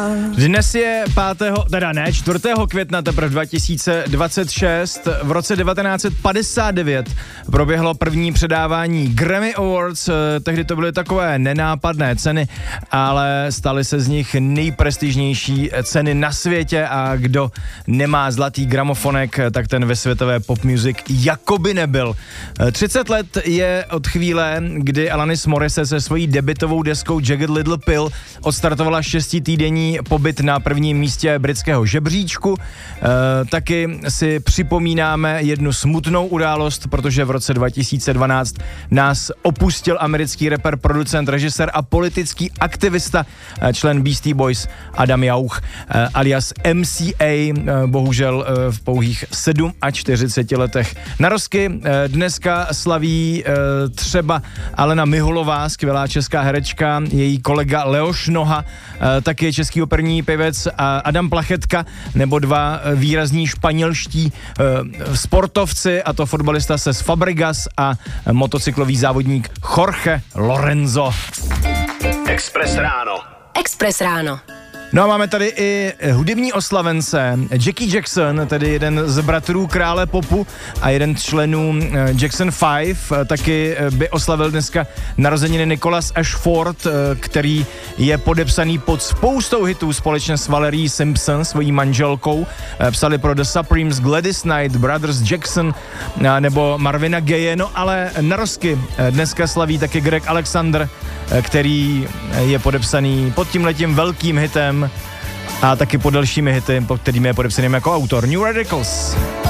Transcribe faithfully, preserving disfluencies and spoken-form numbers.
Dnes je pátého, teda ne, čtvrtého května teprve dva tisíce dvacet šest. V roce devatenáct set padesát devět proběhlo první předávání Grammy Awards. Tehdy to byly takové nenápadné ceny, ale staly se z nich nejprestižnější ceny na světě a kdo nemá zlatý gramofonek, tak ten ve světové pop music jakoby nebyl. třicet let je od chvíle, kdy Alanis Morissette se svojí debutovou deskou Jagged Little Pill odstartovala šestitýdenní pobyt na prvním místě britského žebříčku. E, taky si připomínáme jednu smutnou událost, protože v roce dva tisíce dvanáct nás opustil americký rapper, producent, režisér a politický aktivista, člen Beastie Boys Adam Jauch, e, alias M C A, e, bohužel e, v pouhých čtyřiceti sedmi letech. Narozky e, dneska slaví e, třeba Alena Miholová, skvělá česká herečka, její kolega Leoš Noha, e, taky je český operní pěvec a Adam Plachetka, nebo dva výrazní španělští e, sportovci, a to fotbalista Cesc Fabregas a motocyklový závodník Jorge Lorenzo. Express ráno. Express ráno. No a máme tady i hudební oslavence. Jackie Jackson, tedy jeden z bratrů krále popu a jeden z členů Jackson Five, taky by oslavil dneska narozeniny Nicholas Ashford, který je podepsaný pod spoustou hitů společně s Valerie Simpson, svojí manželkou. Psali pro The Supremes, Gladys Knight, Brothers Jackson nebo Marvina Gaye, no ale narozky dneska slaví taky Greg Alexander, který je podepsaný pod tímhletím velkým hitem a taky pod dalšími hity, pod kterými je podepsaným jako autor New Radicals.